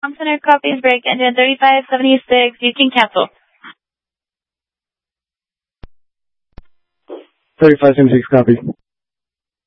Center copies break engine 3576. You can cancel. 3576 copy.